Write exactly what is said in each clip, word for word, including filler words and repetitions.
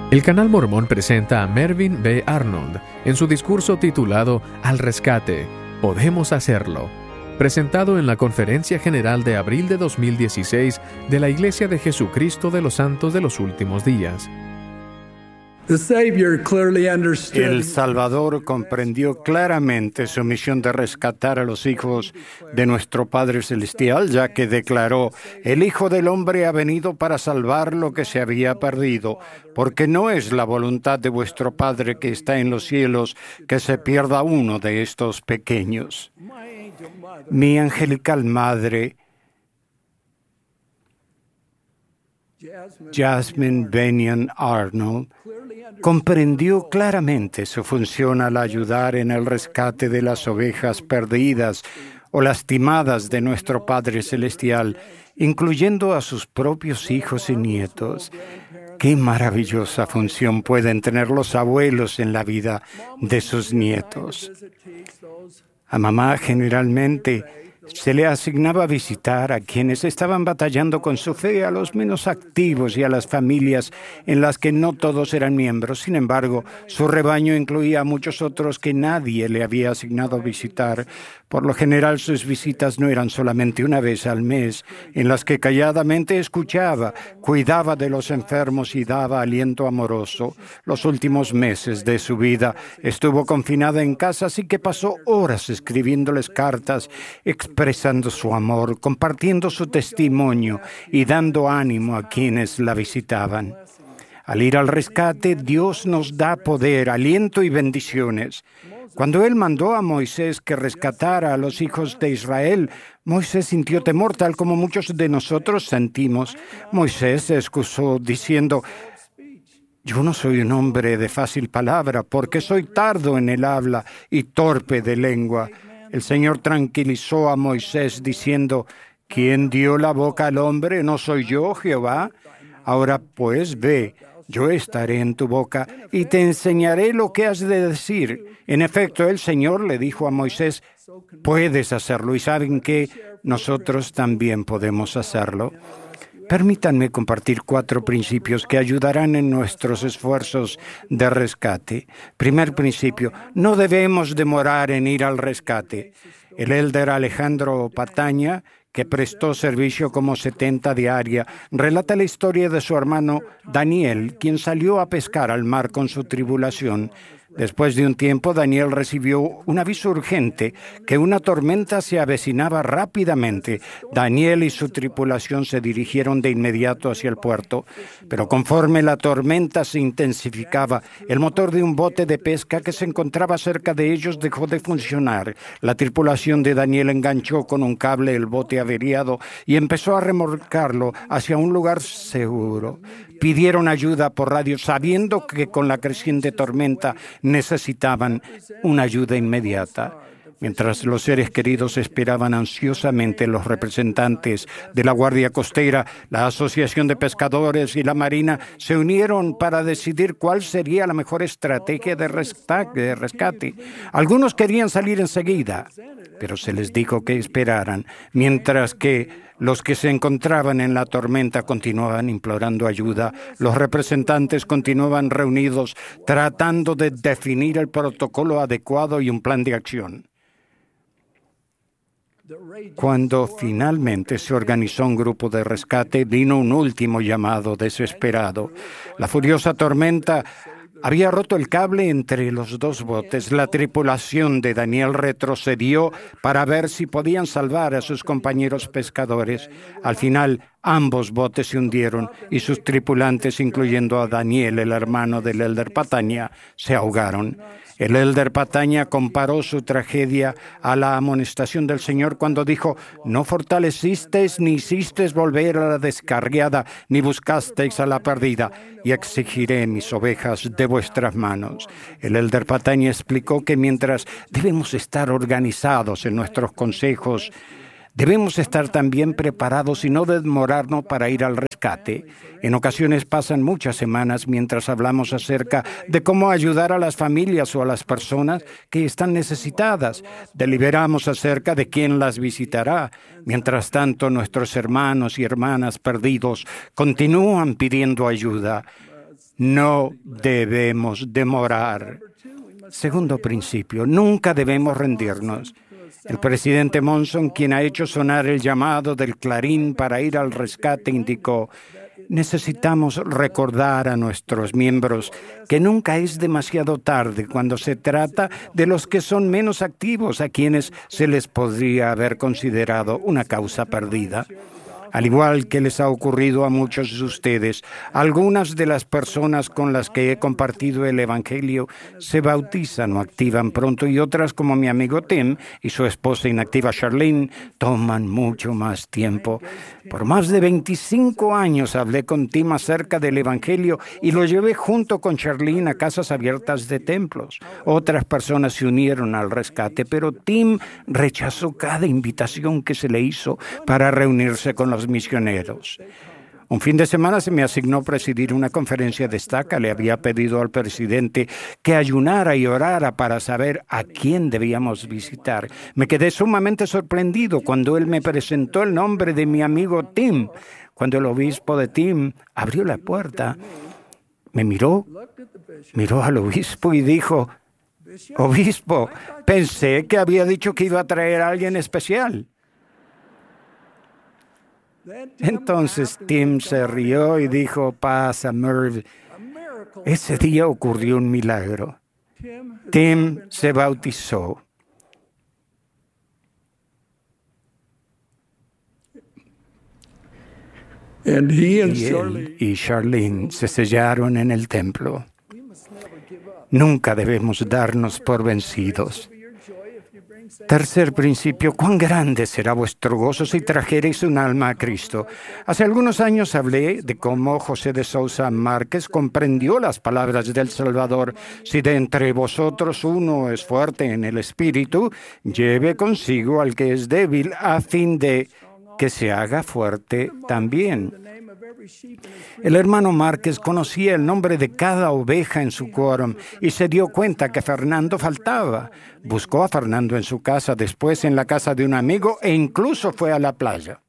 El canal Mormón presenta a Mervyn B. Arnold en su discurso titulado Al Rescate, Podemos Hacerlo, presentado en la Conferencia General de abril de dos mil dieciséis de la Iglesia de Jesucristo de los Santos de los Últimos Días. El Salvador comprendió claramente su misión de rescatar a los hijos de nuestro Padre Celestial, ya que declaró: el Hijo del Hombre ha venido para salvar lo que se había perdido, porque no es la voluntad de vuestro Padre que está en los cielos que se pierda uno de estos pequeños. Mi angelical madre, Jasmine Bennion Arnold, comprendió claramente su función al ayudar en el rescate de las ovejas perdidas o lastimadas de nuestro Padre Celestial, incluyendo a sus propios hijos y nietos. ¡Qué maravillosa función pueden tener los abuelos en la vida de sus nietos! A mamá generalmente se le asignaba visitar a quienes estaban batallando con su fe, a los menos activos y a las familias en las que no todos eran miembros. Sin embargo, su rebaño incluía a muchos otros que nadie le había asignado visitar. Por lo general, sus visitas no eran solamente una vez al mes, en las que calladamente escuchaba, cuidaba de los enfermos y daba aliento amoroso. Los últimos meses de su vida estuvo confinada en casa, así que pasó horas escribiéndoles cartas, expresando su amor, compartiendo su testimonio y dando ánimo a quienes la visitaban. Al ir al rescate, Dios nos da poder, aliento y bendiciones. Cuando Él mandó a Moisés que rescatara a los hijos de Israel, Moisés sintió temor, tal como muchos de nosotros sentimos. Moisés se excusó diciendo: yo no soy un hombre de fácil palabra, porque soy tardo en el habla y torpe de lengua. El Señor tranquilizó a Moisés diciendo: ¿quién dio la boca al hombre? ¿No soy yo, Jehová? Ahora pues ve, yo estaré en tu boca y te enseñaré lo que has de decir. En efecto, el Señor le dijo a Moisés: puedes hacerlo, y saben que nosotros también podemos hacerlo. Permítanme compartir cuatro principios que ayudarán en nuestros esfuerzos de rescate. Primer principio: no debemos demorar en ir al rescate. El elder Alejandro Pataña, que prestó servicio como setenta diaria, relata la historia de su hermano Daniel, quien salió a pescar al mar con su tribulación. Después de un tiempo, Daniel recibió un aviso urgente que una tormenta se avecinaba rápidamente. Daniel y su tripulación se dirigieron de inmediato hacia el puerto, pero conforme la tormenta se intensificaba, el motor de un bote de pesca que se encontraba cerca de ellos dejó de funcionar. La tripulación de Daniel enganchó con un cable el bote averiado y empezó a remolcarlo hacia un lugar seguro. Pidieron ayuda por radio, sabiendo que con la creciente tormenta necesitaban una ayuda inmediata. Mientras los seres queridos esperaban ansiosamente, los representantes de la Guardia Costera, la Asociación de Pescadores y la Marina se unieron para decidir cuál sería la mejor estrategia de rescate. Algunos querían salir enseguida, pero se les dijo que esperaran, mientras que los que se encontraban en la tormenta continuaban implorando ayuda. Los representantes continuaban reunidos tratando de definir el protocolo adecuado y un plan de acción. Cuando finalmente se organizó un grupo de rescate, vino un último llamado desesperado. La furiosa tormenta había roto el cable entre los dos botes. La tripulación de Daniel retrocedió para ver si podían salvar a sus compañeros pescadores. Al final, ambos botes se hundieron y sus tripulantes, incluyendo a Daniel, el hermano del elder Pataña, se ahogaron. El elder Pataña comparó su tragedia a la amonestación del Señor cuando dijo: no fortalecisteis ni hicisteis volver a la descarriada, ni buscasteis a la perdida, y exigiré mis ovejas de vuestras manos. El elder Pataña explicó que mientras debemos estar organizados en nuestros consejos, debemos estar también preparados y no demorarnos para ir al rescate. En ocasiones pasan muchas semanas mientras hablamos acerca de cómo ayudar a las familias o a las personas que están necesitadas. Deliberamos acerca de quién las visitará. Mientras tanto, nuestros hermanos y hermanas perdidos continúan pidiendo ayuda. No debemos demorar. Segundo principio, nunca debemos rendirnos. El presidente Monson, quien ha hecho sonar el llamado del clarín para ir al rescate, indicó: necesitamos recordar a nuestros miembros que nunca es demasiado tarde cuando se trata de los que son menos activos, a quienes se les podría haber considerado una causa perdida. Al igual que les ha ocurrido a muchos de ustedes, algunas de las personas con las que he compartido el Evangelio se bautizan o activan pronto, y otras, como mi amigo Tim y su esposa inactiva Charlene, toman mucho más tiempo. Por más de veinticinco años hablé con Tim acerca del Evangelio y lo llevé junto con Charlene a casas abiertas de templos. Otras personas se unieron al rescate, pero Tim rechazó cada invitación que se le hizo para reunirse con los misioneros. Un fin de semana se me asignó presidir una conferencia de estaca. Le había pedido al presidente que ayunara y orara para saber a quién debíamos visitar. Me quedé sumamente sorprendido cuando él me presentó el nombre de mi amigo Tim. Cuando el obispo de Tim abrió la puerta, me miró, miró al obispo y dijo: obispo, pensé que había dicho que iba a traer a alguien especial. Entonces Tim se rió y dijo: pasa, Merv. Ese día ocurrió un milagro. Tim se bautizó. Y él y Charlene se sellaron en el templo. Nunca debemos darnos por vencidos. Tercer principio, cuán grande será vuestro gozo si trajereis un alma a Cristo. Hace algunos años hablé de cómo José de Sousa Márquez comprendió las palabras del Salvador: si de entre vosotros uno es fuerte en el espíritu, lleve consigo al que es débil, a fin de que se haga fuerte también. El hermano Márquez conocía el nombre de cada oveja en su quórum y se dio cuenta que Fernando faltaba. Buscó a Fernando en su casa, después en la casa de un amigo, e incluso fue a la playa.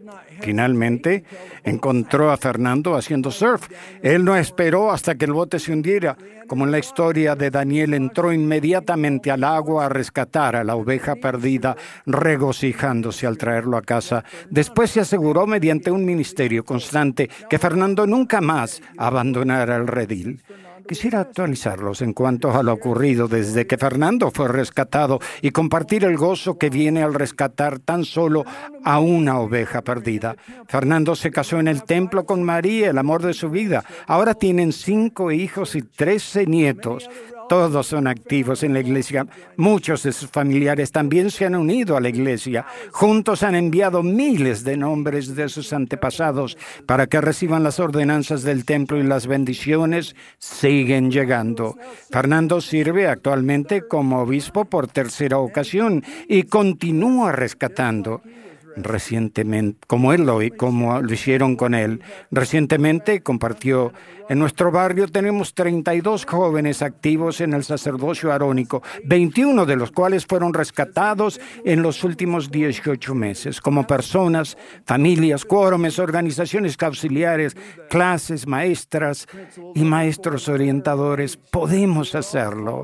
Finalmente, encontró a Fernando haciendo surf. Él no esperó hasta que el bote se hundiera. Como en la historia de Daniel, entró inmediatamente al agua a rescatar a la oveja perdida, regocijándose al traerlo a casa. Después se aseguró, mediante un ministerio constante, que Fernando nunca más abandonara el redil. Quisiera actualizarlos en cuanto a lo ocurrido desde que Fernando fue rescatado y compartir el gozo que viene al rescatar tan solo a una oveja perdida. Fernando se casó en el templo con María, el amor de su vida. Ahora tienen cinco hijos y trece nietos. Todos son activos en la iglesia. Muchos de sus familiares también se han unido a la iglesia. Juntos han enviado miles de nombres de sus antepasados para que reciban las ordenanzas del templo, y las bendiciones siguen llegando. Fernando sirve actualmente como obispo por tercera ocasión y continúa rescatando. Recientemente, como él lo, como lo hicieron con él, recientemente compartió: en nuestro barrio tenemos treinta y dos jóvenes activos en el sacerdocio arónico, veintiuno de los cuales fueron rescatados en los últimos dieciocho meses. Como personas, familias, quórumes, organizaciones auxiliares, clases, maestras y maestros orientadores, podemos hacerlo.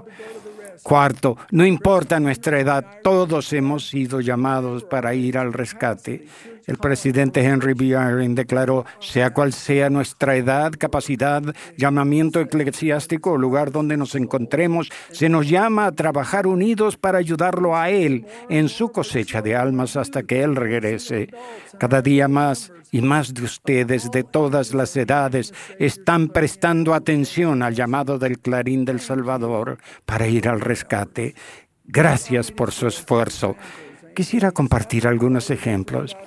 Cuarto, no importa nuestra edad, todos hemos sido llamados para ir al rescate. El presidente Henry B. Eyring declaró: sea cual sea nuestra edad, capacidad, llamamiento eclesiástico o lugar donde nos encontremos, se nos llama a trabajar unidos para ayudarlo a Él en su cosecha de almas hasta que Él regrese. Cada día más y más de ustedes de todas las edades están prestando atención al llamado del clarín del Salvador para ir al rescate. Gracias por su esfuerzo. Quisiera compartir algunos ejemplos.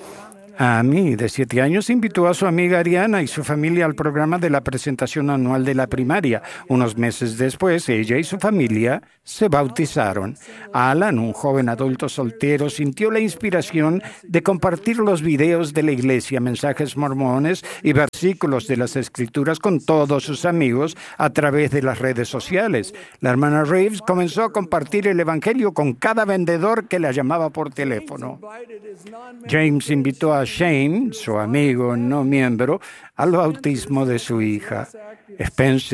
Amy, de siete años, invitó a su amiga Ariana y su familia al programa de la presentación anual de la primaria. Unos meses después, ella y su familia se bautizaron. Alan, un joven adulto soltero, sintió la inspiración de compartir los videos de la iglesia, mensajes mormones y versículos de las Escrituras con todos sus amigos a través de las redes sociales. La hermana Reeves comenzó a compartir el Evangelio con cada vendedor que la llamaba por teléfono. James invitó a Shane, su amigo no miembro, al bautismo de su hija. Spencer